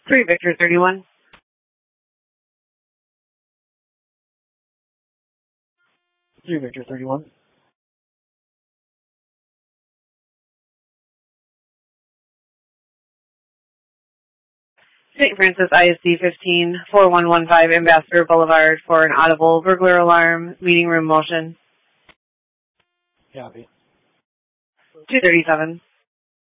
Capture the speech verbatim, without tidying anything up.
three Victor thirty-one. three Victor thirty-one. Saint Francis I S D fifteen, four one one five Ambassador Boulevard for an audible burglar alarm, meeting room motion. Copy. two thirty-seven.